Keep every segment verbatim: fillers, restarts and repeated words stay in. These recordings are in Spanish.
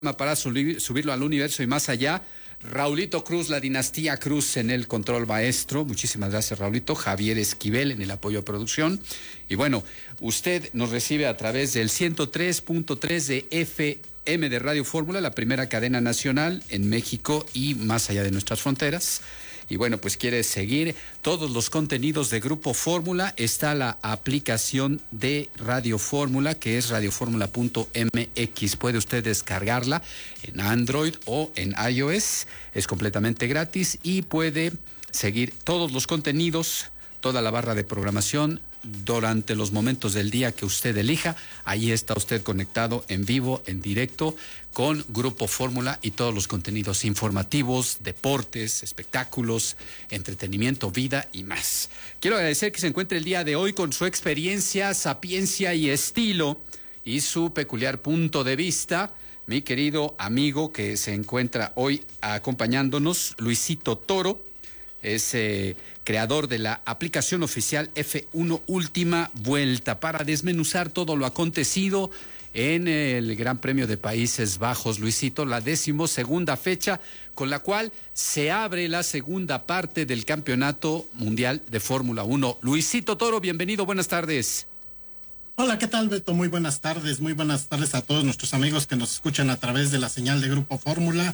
para subir, subirlo al universo y más allá. Raulito Cruz, la dinastía Cruz en el control maestro. Muchísimas gracias, Raulito. Javier Esquivel en el apoyo a producción. Y bueno, usted nos recibe a través del ciento tres punto tres de F M de Radio Fórmula, la primera cadena nacional en México y más allá de nuestras fronteras. Y bueno, pues quiere seguir todos los contenidos de Grupo Fórmula. Está la aplicación de Radio Fórmula, que es radio fórmula punto m x. Puede usted descargarla en Android o en iOS. Es completamente gratis y puede seguir todos los contenidos, toda la barra de programación durante los momentos del día que usted elija. Ahí está usted conectado en vivo, en directo, con Grupo Fórmula y todos los contenidos informativos, deportes, espectáculos, entretenimiento, vida y más. Quiero agradecer que se encuentre el día de hoy con su experiencia, sapiencia y estilo y su peculiar punto de vista. Mi querido amigo que se encuentra hoy acompañándonos, Luisito Toro, es eh, creador de la aplicación oficial F uno Última Vuelta para desmenuzar todo lo acontecido en el Gran Premio de Países Bajos. Luisito, la decimosegunda fecha con la cual se abre la segunda parte del Campeonato Mundial de Fórmula uno. Luisito Toro, bienvenido, buenas tardes. Hola, ¿qué tal, Beto? Muy buenas tardes, muy buenas tardes a todos nuestros amigos que nos escuchan a través de la señal de Grupo Fórmula.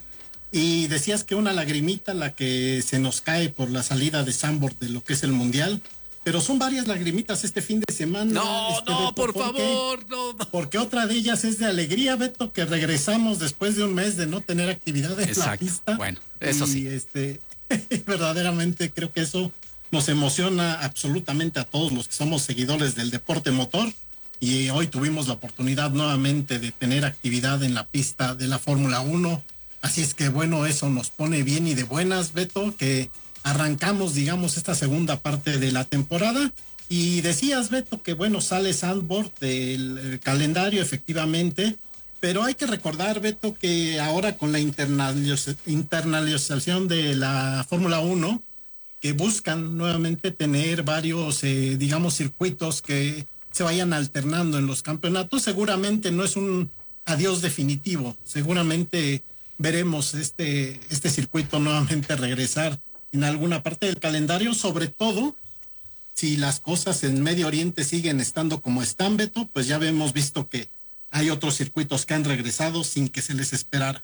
Y decías que una lagrimita la que se nos cae por la salida de Zandvoort de lo que es el Mundial, pero son varias lagrimitas este fin de semana. No, este, no, Beto, por ¿por favor, qué? no. Porque otra de ellas es de alegría, Beto, que regresamos después de un mes de no tener actividad en Exacto. la pista. Bueno, eso y, sí. este, verdaderamente creo que eso nos emociona absolutamente a todos los que somos seguidores del deporte motor. Y hoy tuvimos la oportunidad nuevamente de tener actividad en la pista de la Fórmula uno. Así es que bueno, eso nos pone bien y de buenas, Beto, que arrancamos, digamos, esta segunda parte de la temporada. Y decías, Beto, que bueno, sale Zandvoort del calendario, efectivamente, pero hay que recordar, Beto, que ahora con la internalización de la Fórmula uno, que buscan nuevamente tener varios, eh, digamos, circuitos que se vayan alternando en los campeonatos, seguramente no es un adiós definitivo, seguramente veremos este, este circuito nuevamente regresar en alguna parte del calendario, sobre todo si las cosas en Medio Oriente siguen estando como están, Beto, pues ya hemos visto que hay otros circuitos que han regresado sin que se les esperara.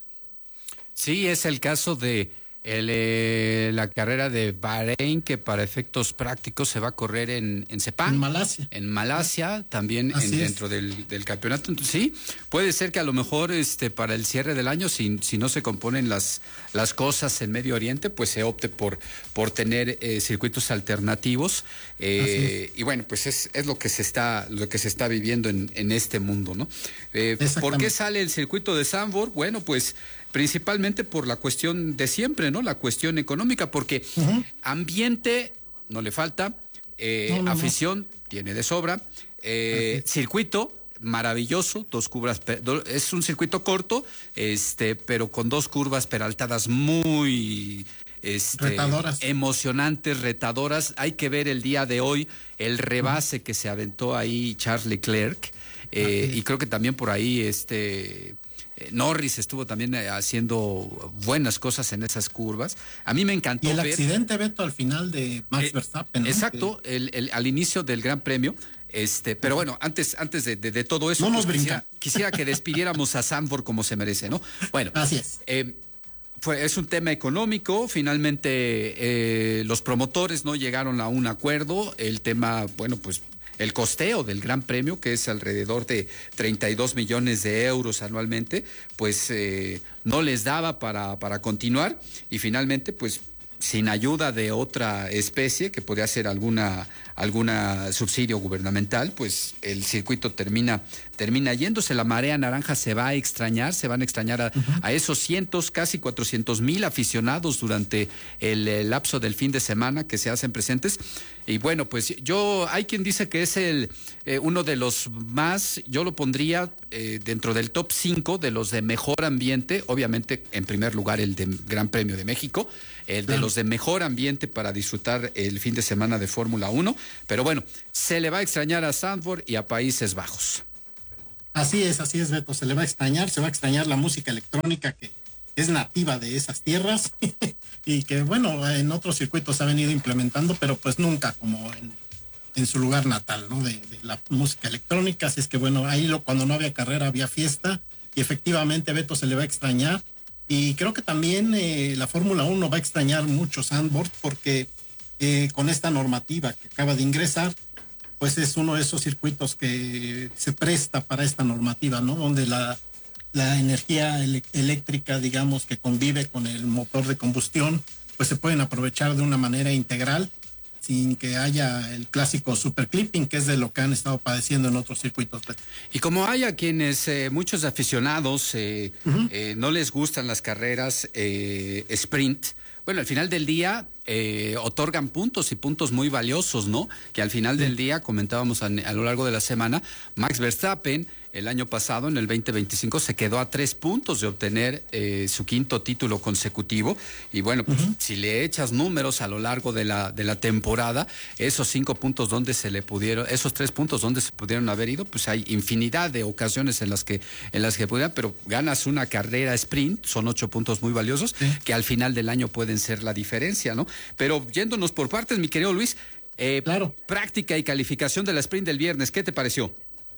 Sí, es el caso de el, eh, la carrera de Bahrein, que para efectos prácticos se va a correr en, en Sepang. En Malasia. En Malasia, también en, dentro del, del campeonato. Entonces, sí, puede ser que a lo mejor este para el cierre del año, si, si no se componen las, las cosas en Medio Oriente, pues se opte por, por tener eh, circuitos alternativos. Eh, y bueno, pues es, es lo que se está, lo que se está viviendo en, en este mundo, ¿no? Eh, ¿Por qué sale el circuito de Zandvoort? Bueno, pues principalmente por la cuestión de siempre, ¿no? La cuestión económica, porque uh-huh. ambiente no le falta, eh, no, no, afición no. tiene de sobra, eh, circuito maravilloso, dos curvas, es un circuito corto, este, pero con dos curvas peraltadas muy este, retadoras, emocionantes, retadoras. Hay que ver el día de hoy el rebase uh-huh. que se aventó ahí Charles Leclerc, eh, y creo que también por ahí este Norris estuvo también haciendo buenas cosas en esas curvas. A mí me encantó. Y el ver, accidente, Beto, al final de Max eh, Verstappen, ¿no? Exacto, que... el, el, al inicio del Gran Premio. Este, pero bueno, antes, antes de, de, de todo eso, no nos pues quisiera, quisiera que despidiéramos a Zandvoort como se merece, ¿no? Bueno, así es. Eh, fue, es un tema económico. Finalmente, eh, los promotores no llegaron a un acuerdo. El tema, bueno, pues el costeo del Gran Premio, que es alrededor de treinta y dos millones de euros anualmente, pues eh, no les daba para, para continuar y finalmente, pues sin ayuda de otra especie que podría ser alguna alguna subsidio gubernamental, pues el circuito termina termina yéndose. La marea naranja se va a extrañar, se van a extrañar a, uh-huh. a esos cientos, casi cuatrocientos mil aficionados durante el, el lapso del fin de semana que se hacen presentes. Y bueno, pues yo, hay quien dice que es el eh, uno de los más, yo lo pondría eh, dentro del top cinco de los de mejor ambiente, obviamente en primer lugar el de Gran Premio de México, el de los de mejor ambiente para disfrutar el fin de semana de Fórmula uno, pero bueno, se le va a extrañar a Zandvoort y a Países Bajos. Así es, así es, Beto, se le va a extrañar, se va a extrañar la música electrónica que es nativa de esas tierras y que, bueno, en otros circuitos se ha venido implementando, pero pues nunca como en, en su lugar natal, ¿no? De, de la música electrónica, así es que, bueno, ahí lo, cuando no había carrera había fiesta y efectivamente Beto se le va a extrañar y creo que también eh, la Fórmula uno va a extrañar mucho Zandvoort porque eh, con esta normativa que acaba de ingresar, pues es uno de esos circuitos que se presta para esta normativa, ¿no? Donde la, la energía ele- eléctrica, digamos, que convive con el motor de combustión, pues se pueden aprovechar de una manera integral sin que haya el clásico superclipping, que es de lo que han estado padeciendo en otros circuitos. Y como hay a quienes, eh, muchos aficionados, eh, Uh-huh. eh, no les gustan las carreras eh, sprint, bueno, al final del día eh, otorgan puntos y puntos muy valiosos, ¿no? Que al final del día, comentábamos a, a lo largo de la semana, Max Verstappen el año pasado, en el veinte veinticinco, se quedó a tres puntos de obtener eh, su quinto título consecutivo. Y bueno, pues uh-huh. si le echas números a lo largo de la, de la temporada, esos cinco puntos donde se le pudieron, esos tres puntos donde se pudieron haber ido, pues hay infinidad de ocasiones en las que, en las que pudieran, pero ganas una carrera sprint, son ocho puntos muy valiosos, sí. que al final del año pueden ser la diferencia, ¿no? Pero yéndonos por partes, mi querido Luis, eh, claro. práctica y calificación de la sprint del viernes, ¿qué te pareció?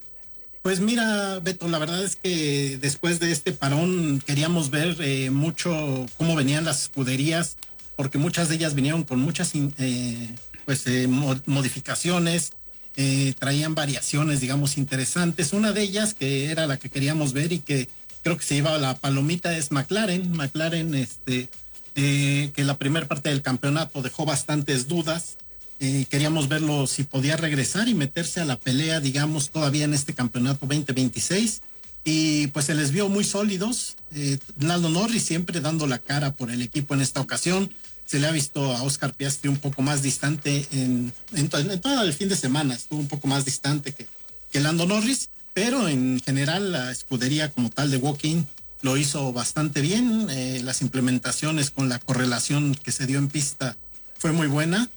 Pues mira, Beto, la verdad es que después de este parón queríamos ver eh, mucho cómo venían las escuderías, porque muchas de ellas vinieron con muchas eh, pues eh, modificaciones, eh, traían variaciones, digamos, interesantes. Una de ellas, que era la que queríamos ver y que creo que se llevaba la palomita, es McLaren. McLaren, este, eh, que la primera parte del campeonato dejó bastantes dudas. Eh, queríamos verlo si podía regresar y meterse a la pelea, digamos, todavía en este campeonato veinte veintiséis. Y pues se les vio muy sólidos. Eh, Lando Norris siempre dando la cara por el equipo en esta ocasión. Se le ha visto a Oscar Piastri un poco más distante en, en, to- en todo el fin de semana. Estuvo un poco más distante que, que Lando Norris. Pero en general la escudería como tal de Woking lo hizo bastante bien. Eh, las implementaciones con la correlación que se dio en pista fue muy buena.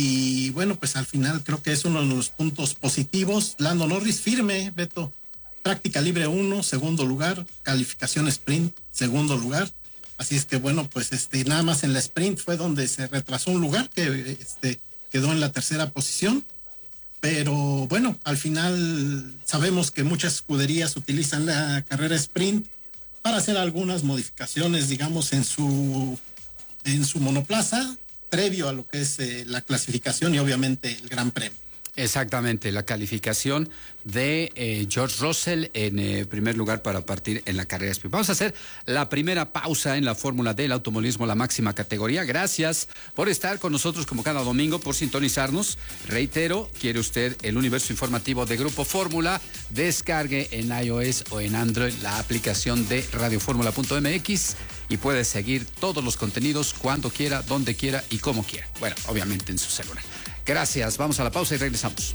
Y bueno, pues al final creo que es uno de los puntos positivos. Lando Norris firme, Beto. Práctica libre uno, segundo lugar. Calificación sprint, segundo lugar. Así es que bueno, pues este nada más en la sprint fue donde se retrasó un lugar que este, quedó en la tercera posición. Pero bueno, al final sabemos que muchas escuderías utilizan la carrera sprint para hacer algunas modificaciones, digamos, en su, en su monoplaza, previo a lo que es eh, la clasificación y obviamente el Gran Premio. Exactamente, la calificación de eh, George Russell en eh, primer lugar para partir en la carrera sprint. Vamos a hacer la primera pausa en la fórmula del automovilismo, la máxima categoría. Gracias por estar con nosotros como cada domingo, por sintonizarnos. Reitero, quiere usted el universo informativo de Grupo Fórmula, descargue en iOS o en Android la aplicación de radio fórmula punto m x y puede seguir todos los contenidos cuando quiera, donde quiera y como quiera. Bueno, obviamente en su celular. Gracias, vamos a la pausa y regresamos.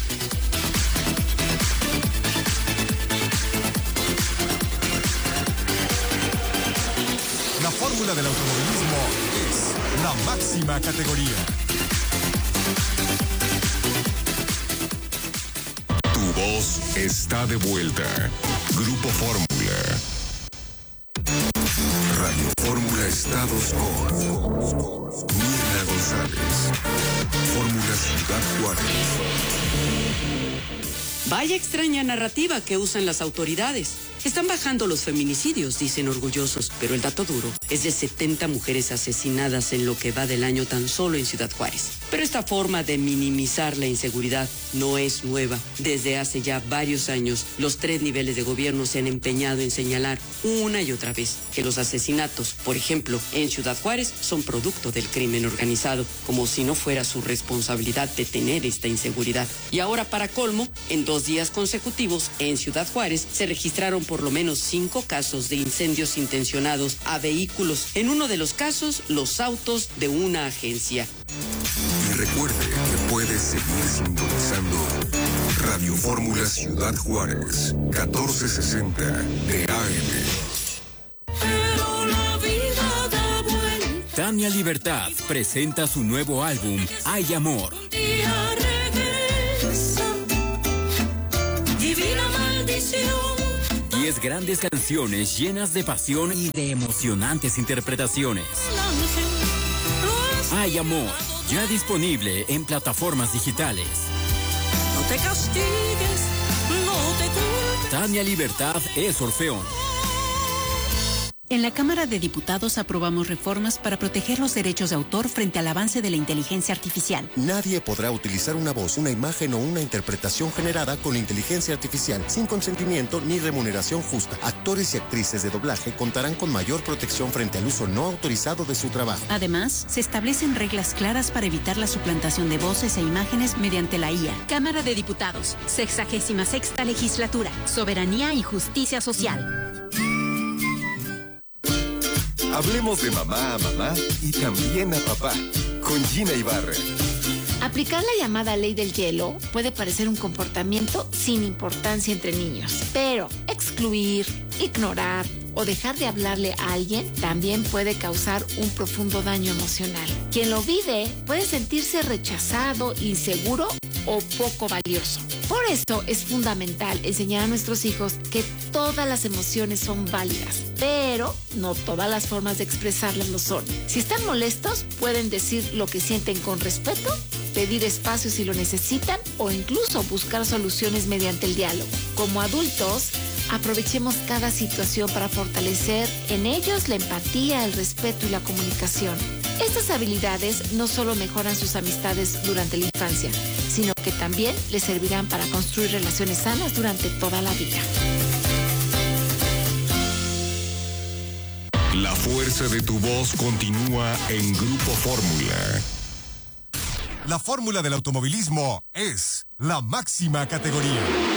La fórmula del automovilismo es la máxima categoría. Tu voz está de vuelta. Grupo Fórmula. Radio Fórmula Estados con Mirna González. Fórmula Ciudad Juárez. Vaya extraña narrativa que usan las autoridades. Están bajando los feminicidios, dicen orgullosos, pero el dato duro es de setenta mujeres asesinadas en lo que va del año tan solo en Ciudad Juárez. Pero esta forma de minimizar la inseguridad no es nueva. Desde hace ya varios años, los tres niveles de gobierno se han empeñado en señalar una y otra vez que los asesinatos, por ejemplo, en Ciudad Juárez, son producto del crimen organizado, como si no fuera su responsabilidad detener esta inseguridad. Y ahora, para colmo, en dos días consecutivos, en Ciudad Juárez, se registraron por lo menos cinco casos de incendios intencionados a vehículos. En uno de los casos, los autos de una agencia. Y recuerde que puede seguir sintonizando Radio Fórmula Ciudad Juárez, catorce sesenta de A M. Pero la vida da vuelta. Tania Libertad presenta su nuevo álbum, Hay Amor. Un día regresa, divina maldición. diez grandes canciones llenas de pasión y de emocionantes interpretaciones. Hay amor, ya disponible en plataformas digitales. No te castigues, no te culpes. Tania Libertad es Orfeón. En la Cámara de Diputados aprobamos reformas para proteger los derechos de autor frente al avance de la inteligencia artificial. Nadie podrá utilizar una voz, una imagen o una interpretación generada con inteligencia artificial sin consentimiento ni remuneración justa. Actores y actrices de doblaje contarán con mayor protección frente al uso no autorizado de su trabajo. Además, se establecen reglas claras para evitar la suplantación de voces e imágenes mediante la I A. Cámara de Diputados, sexagésima sexta legislatura, soberanía y justicia social. Hablemos de mamá a mamá y también a papá, con Gina Ibarra. Aplicar la llamada ley del hielo puede parecer un comportamiento sin importancia entre niños, pero excluir, ignorar o dejar de hablarle a alguien también puede causar un profundo daño emocional. Quien lo vive puede sentirse rechazado, inseguro o poco valioso. Por eso es fundamental enseñar a nuestros hijos que todas las emociones son válidas, pero no todas las formas de expresarlas lo son. Si están molestos, pueden decir lo que sienten con respeto, pedir espacio si lo necesitan o incluso buscar soluciones mediante el diálogo. Como adultos, aprovechemos cada situación para fortalecer en ellos la empatía, el respeto y la comunicación. Estas habilidades no solo mejoran sus amistades durante la infancia, sino que también les servirán para construir relaciones sanas durante toda la vida. La fuerza de tu voz continúa en Grupo Fórmula. La fórmula del automovilismo es la máxima categoría.